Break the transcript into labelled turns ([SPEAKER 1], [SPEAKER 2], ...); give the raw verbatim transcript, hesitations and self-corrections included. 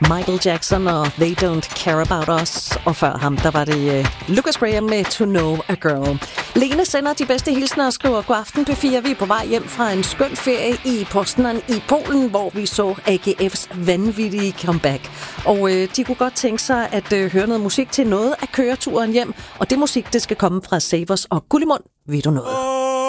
[SPEAKER 1] Michael Jackson og They Don't Care About Us. Og før ham, der var det uh, Lucas Graham med To Know a Girl. Lene sender de bedste hilsner og skriver: God aften P fire, vi er på vej hjem fra en skøn ferie i Poznan i Polen, hvor vi så A G F's vanvittige comeback. Og uh, de kunne godt tænke sig at uh, høre noget musik til noget af køreturen hjem. Og det musik, det skal komme fra Savers og Gullimund. Ved du noget?